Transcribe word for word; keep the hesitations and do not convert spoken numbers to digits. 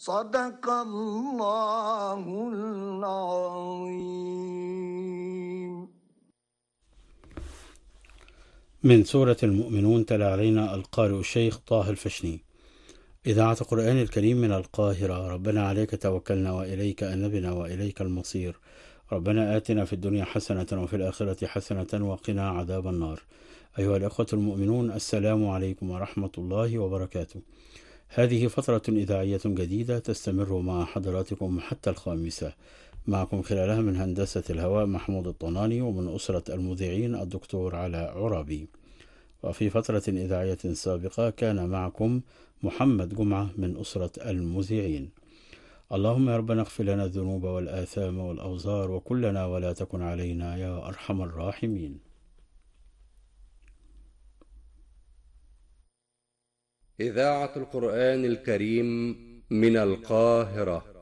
صدق الله العظيم. من سورة المؤمنون تلا علينا القارئ الشيخ طه الفشني. إذاعة القرآن الكريم من القاهرة. ربنا عليك توكلنا وإليك أنبنا وإليك المصير. ربنا آتنا في الدنيا حسنة وفي الآخرة حسنة وقنا عذاب النار. أيها الأخوة المؤمنون، السلام عليكم ورحمة الله وبركاته. هذه فترة إذاعية جديدة تستمر مع حضراتكم حتى الخامسة. معكم خلالها من هندسة الهواء محمود الطناني، ومن أسرة المذيعين الدكتور علاء عرابي. وفي فترة إذاعية سابقة كان معكم محمد جمعة من أسرة المذيعين. اللهم يا ربنا اغفر لنا الذنوب والآثام والأوزار وكلنا ولا تكن علينا يا أرحم الراحمين. إذاعة القرآن الكريم من القاهرة.